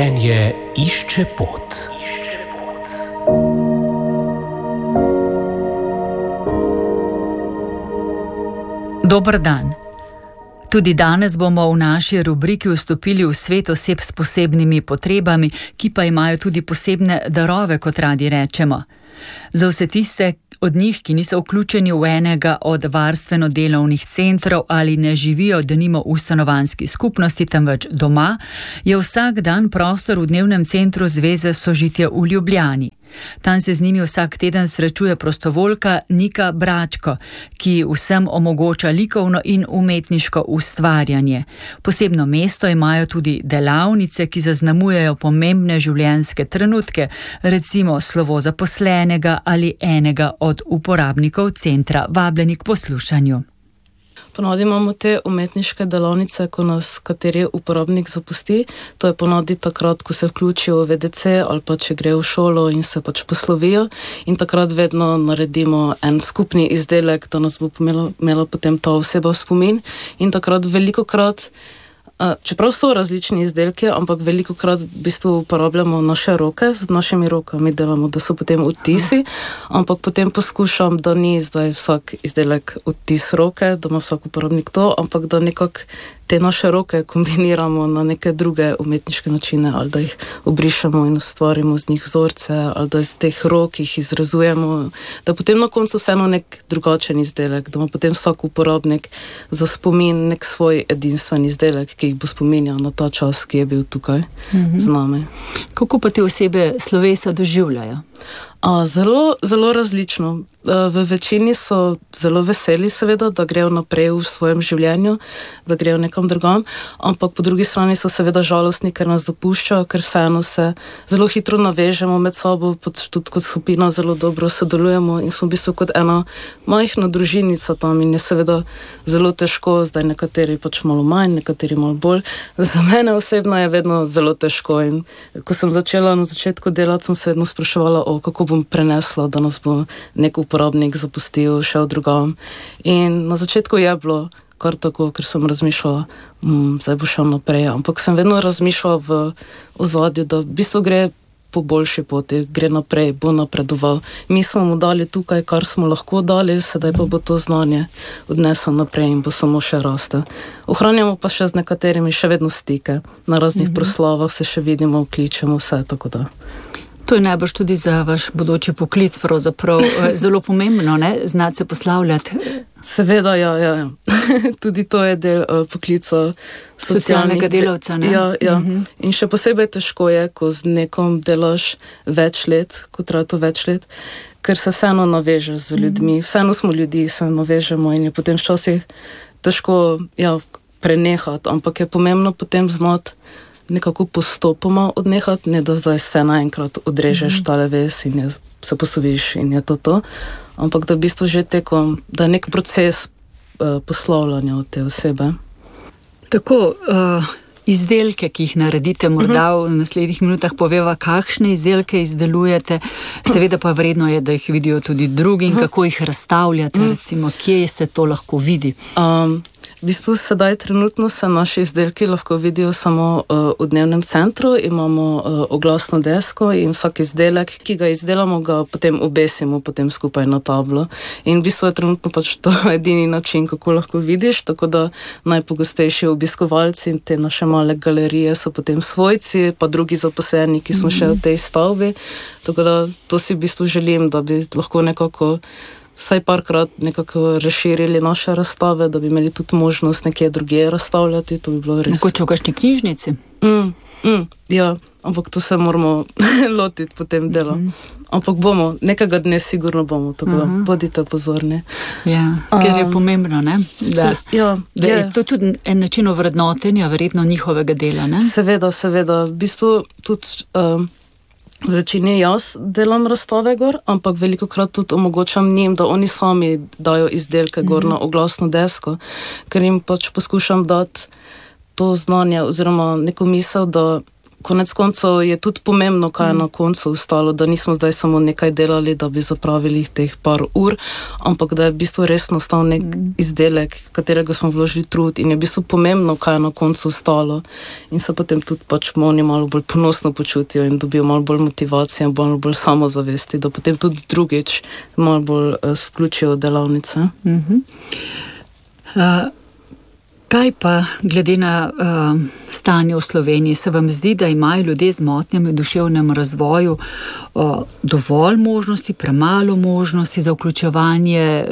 Življenje išče pot. Dober dan. Tudi danes bomo v naši rubriki vstopili v svet oseb s posebnimi potrebami, ki pa imajo tudi posebne darove, kot radi rečemo. Za vse tiste od njih, ki niso vključeni v enega od varstveno-delovnih centrov ali ne živijo denimo v stanovanjski skupnosti, temveč doma, je vsak dan prostor v dnevnem centru Zveze Sožitje v Ljubljani. Tam se z njimi vsak teden srečuje prostovoljka Nika Bračko, ki vsem omogoča likovno in umetniško ustvarjanje. Posebno mesto imajo tudi delavnice, ki zaznamujejo pomembne življenjske trenutke, recimo slovo zaposlenega ali enega od uporabnikov centra. Vabljeni k poslušanju. Ponavadi imamo te umetniške delavnice, ko nas kateri uporabnik zapusti. To je ponavadi takrat, ko se vključijo v VDC ali pa če gre v šolo in se pač poslovijo. In takrat vedno naredimo en skupni izdelek, da nas bo imela potem ta oseba v spomin. In takrat velikokrat, čeprav so različni izdelki, ampak velikokrat v bistvu uporabljamo naše roke, z našimi rokami delamo, da so potem odtisi, ampak potem poskušam, da ni zdaj vsak izdelek odtis roke, da ima vsak uporabnik to, ampak da nekako te naše roke kombiniramo na neke druge umetniške načine, ali da jih obrišemo in ustvarimo z njih vzorce, ali da iz teh rok jih izrazujemo, da potem na koncu vseeno nek drugačen izdelek, da ima potem vsak uporabnik za spomin nek svoj edinstven izdelek, ki jih bo spominjal na ta čas, ki je bil tukaj z nami. Kako pa te osebe slovesa doživljajo? Zelo, zelo različno. V večini so zelo veseli seveda, da grejo naprej v svojem življenju, da grejo nekam drugam, ampak po drugi strani so seveda žalostni, ker nas zapuščajo, ker vseeno se zelo hitro navežemo med sabo, tudi kot skupina zelo dobro sodelujemo in smo v bistvu kot ena majhna družinica tam in je seveda zelo težko, zdaj nekateri pač malo manj, nekateri malo bolj. Za mene osebno je vedno zelo težko in ko sem začela na začetku delati, sem se vedno spraševala, kako bom prenesla, da nas bo nek uporabnik zapustil, šel drugam. In na začetku je bilo kar tako, ker sem razmišljala, zdaj bo šel naprej, ampak sem vedno razmišljala v ozadju, da v bistvu gre po boljši poti, gre naprej, bo napredoval. Mi smo mu dali tukaj, kar smo lahko dali, sedaj pa bo to znanje odnesel naprej in bo samo še raste. Ohranjamo pa še z nekaterimi še vedno stike. Na raznih proslavah se še vidimo, kličemo vse, tako da. To je najbrž tudi za vaš bodoči poklic pravzaprav zelo pomembno, ne? Znati se poslavljati. Seveda, ja. Tudi to je del poklica socialnega delavca, ne? Ja. In še posebej težko je, ko z nekom delaš več let, ko traja to več let, ker se vseeno navežeš z ljudmi. Vseeno smo ljudi, se navežemo in je potem včasih težko prenehati, ampak je pomembno potem znati nekako postopoma odnehati, ne da zdaj vse naenkrat odrežeš tale vez in se posloviš in je to. Ampak da v bistvu že tekom, da je nek proces poslavljanja od te osebe. Tako, izdelke, ki jih naredite, morda v naslednjih minutah poveva, kakšne izdelke izdelujete, seveda pa vredno je, da jih vidijo tudi drugi in kako jih razstavljate, recimo, kje se to lahko vidi? V bistvu sedaj trenutno se naši izdelki lahko vidijo samo v dnevnem centru, imamo oglasno desko in vsak izdelek, ki ga izdelamo, ga potem obesimo potem skupaj na tablo. In v bistvu je trenutno pač to edini način, kako lahko vidiš, tako da najpogostejši obiskovalci in te naše male galerije so potem svojci, pa drugi zaposleni, ki smo še v tej stavbi. Tako da to si v bistvu želim, da bi lahko nekako vsaj parkrat nekako razširili naše razstave, da bi imeli tudi možnost nekje drugje razstavljati, to bi bilo res. Mogoče v kakšni knjižnici? Ja, ampak to se moramo lotiti potem dela. Ampak bomo, nekega dne sigurno bomo, tako da bodite pozorni. Ja, ker je pomembno, ne? Da je to tudi en način ovrednotenja verjetno njihovega dela, ne? Seveda, v bistvu tudi v večini jaz delam razstave gor, ampak velikokrat tudi omogočam njim, da oni sami dajo izdelke gor na oglasno desko, ker jim pač poskušam dati to znanje oziroma neko misel, da konec koncev je tudi pomembno, kaj je na koncu ostalo, da nismo zdaj samo nekaj delali, da bi zapravili teh par ur, ampak da je v bistvu res nastal nek izdelek, katerega smo vložili trud in je v bistvu pomembno, kaj je na koncu ostalo in se potem tudi pač oni malo bolj ponosno počutijo in dobijo malo bolj motivacije in malo bolj samozavesti, da potem tudi drugič malo bolj vključijo delavnice. Kaj pa glede na stanje v Sloveniji, se vam zdi, da imajo ljudje z motnjami v duševnem razvoju dovolj možnosti, premalo možnosti za vključevanje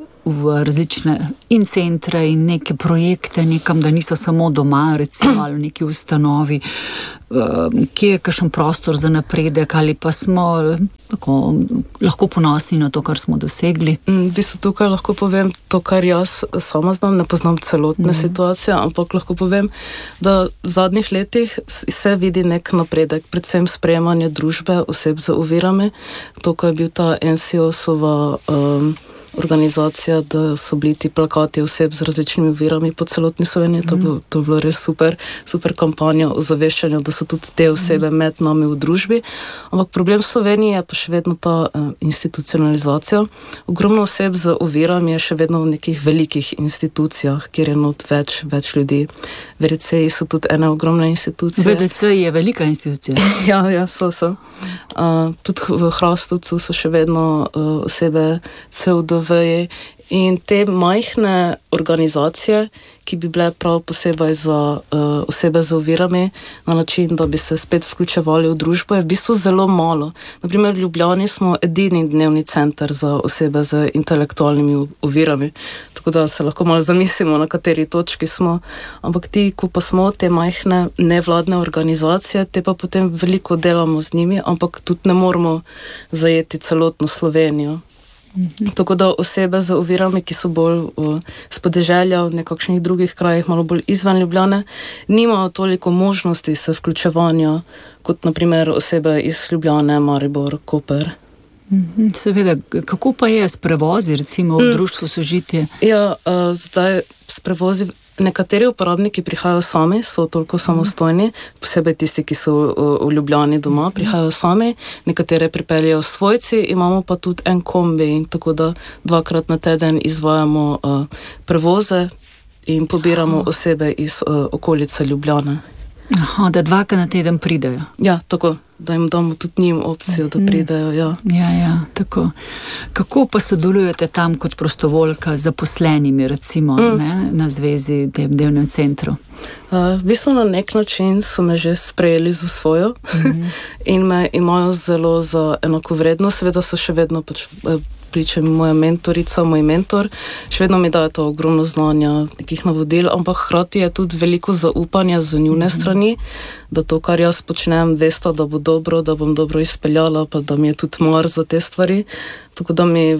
v različne in centre in neke projekte nekam, da niso samo doma, recimo ali v neki ustanovi, kje je kakšen prostor za napredek ali pa smo tako, lahko ponosni na to, kar smo dosegli? V bistvu tukaj lahko povem to, kar jaz sama znam, ne poznam celotne situacije, ampak lahko povem, da v zadnjih letih se vidi nek napredek, predvsem sprejemanje družbe oseb z ovirami. To, ko je bil ta NCOS-ova organizacija, da so bili ti plakati oseb z različnimi ovirami po celotni Sloveniji, to je bilo res super kampanja o zaveščanju, da so tudi te osebe med nami v družbi. Ampak problem Slovenije je pa še vedno ta institucionalizacija. Ogromno oseb z ovirami je še vedno v nekih velikih institucijah, kjer je not več ljudi. VDC-ji so tudi ene ogromne institucije. VDC je velika institucija. Ja, so. Tudi v Hrastovcu so še vedno osebe CUDV in te majhne organizacije, ki bi bile prav posebej za osebe z ovirami na način, da bi se spet vključevali v družbo, je v bistvu zelo malo. Naprimer, v Ljubljani smo edini dnevni center za osebe z intelektualnimi ovirami, tako da se lahko malo zamislimo, na kateri točki smo. Ampak ti, ko pa smo te majhne nevladne organizacije, te pa potem veliko delamo z njimi, ampak tudi ne moramo zajeti celotno Slovenijo. Tako da osebe z ovirami, ki so bolj s podeželja v nekakšnih drugih krajih, malo bolj izven Ljubljane, nimajo toliko možnosti se vključevanja kot naprimer osebe iz Ljubljane, Maribor, Koper. Seveda, kako pa je s prevozi, recimo v društvu Sožitje? Ja, zdaj s prevozi nekateri uporabniki prihajajo sami, so toliko samostojni, posebej tisti, ki so v Ljubljani doma, prihajajo sami, nekatere pripeljejo svojci, imamo pa tudi en kombi, tako da 2-krat na teden izvajamo prevoze in pobiramo osebe iz okolice Ljubljane. Aha, da 2-krat na teden pridejo. Ja, tako, da jim damo tudi njim opcijo, da pridejo, ja. Ja, tako. Kako pa sodelujete tam kot prostovoljka z zaposlenimi, recimo, na zvezi dnevnem centru? V bistvu na nek način so me že sprejeli za svojo in me imajo zelo za enakovredno, seveda so še vedno priča moja mentorica, moj mentor, še vedno mi dajo to ogromno znanja, nekih navodil, ampak hkrati je tudi veliko zaupanja z njune strani, da to, kar jaz počnem, veste, da bo dobro, da bom dobro izpeljala, pa da mi je tudi mar za te stvari, tako da mi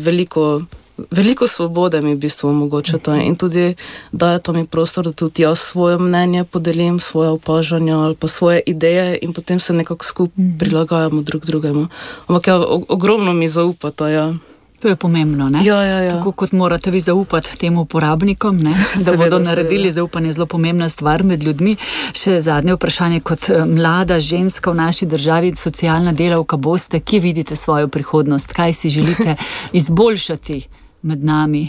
veliko svobode mi v bistvu omogočata in tudi dajeta mi prostor, da tudi jaz svoje mnenje podelim, svoje opažanja ali pa svoje ideje in potem se nekako skupaj prilagajamo drug drugemu. Ampak ja, ogromno mi zaupata, ja. To je pomembno, ne? Ja. Tako kot morate vi zaupati tem uporabnikom, ne? Da bodo naredili zaupanje zelo pomembna stvar med ljudmi. Še zadnje vprašanje, kot mlada ženska v naši državi, socialna delavka boste, kje vidite svojo prihodnost? Kaj si želite izboljšati med nami?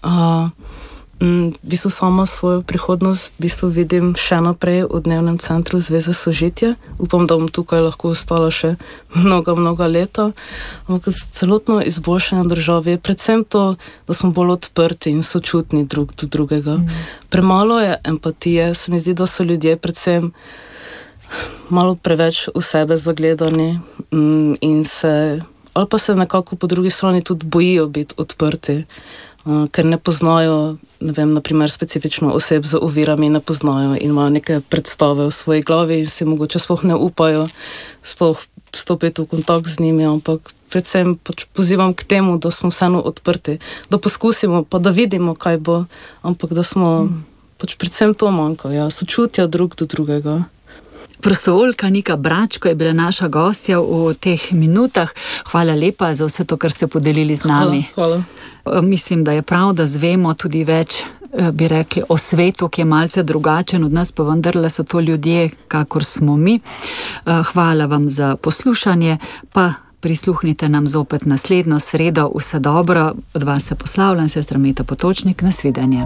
V bistvu sama svojo prihodnost v bistvu vidim še naprej v dnevnem centru Zveze Sožitje. Upam, da bom tukaj lahko ostala še mnoga leta. Ampak celotno izboljšanje države je predvsem to, da smo bolj odprti in sočutni drug do drugega. Premalo je empatije, se mi zdi, da so ljudje predvsem malo preveč v sebe zagledani in ali pa se nekako po drugi strani tudi bojijo biti odprti, ker ne poznajo, ne vem, naprimer specifično oseb z ovirami ne poznajo in imajo neke predstave v svoji glavi in si mogoče sploh ne upajo sploh stopiti v kontakt z njimi, ampak predvsem pozivam k temu, da smo vseeno odprti, da poskusimo, pa da vidimo, kaj bo, ampak da smo predvsem to manjka, ja, sočutja drug do drugega. Prostovoljka Nika Bračko je bila naša gostja v teh minutah. Hvala lepa za vse to, kar ste podelili z nami. Hvala. Mislim, da je prav, da zvemo tudi več bi rekli, o svetu, ki je malce drugačen od nas, pa vendarle so to ljudje, kakor smo mi. Hvala vam za poslušanje, pa prisluhnite nam zopet naslednjo sredo. Vse dobro, od vas se poslavljam, sestra Meta Potočnik, nasvidenje.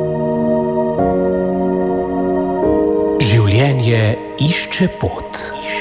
Življenje išče pot.